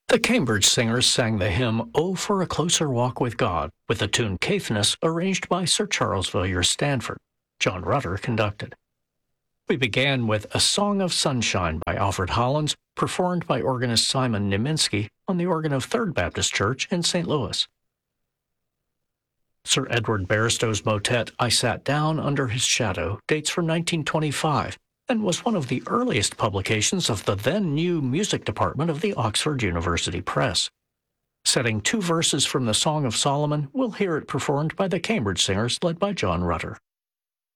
The Cambridge Singers sang the hymn "Oh, for a Closer Walk with God" with the tune Caithness, arranged by Sir Charles Villiers Stanford. John Rutter conducted. We began with "A Song of Sunshine" by Alfred Hollins, performed by organist Simon Niemiński on the organ of Third Baptist Church in St. Louis. Sir Edward Barstow's motet "I Sat Down Under His Shadow" dates from 1925 and was one of the earliest publications of the then-new music department of the Oxford University Press. Setting two verses from the Song of Solomon, we'll hear it performed by the Cambridge Singers led by John Rutter.